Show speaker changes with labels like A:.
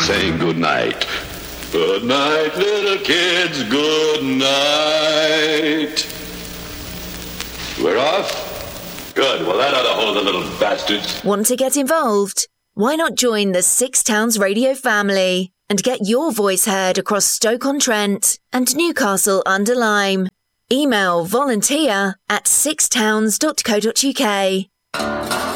A: saying good night. Good night, little kids, good night. We're off? Good. Well, that ought to hold the little bastards.
B: Want to get involved? Why not join the Six Towns Radio family and get your voice heard across Stoke-on-Trent and Newcastle-under-Lyme? Email volunteer@sixtowns.co.uk.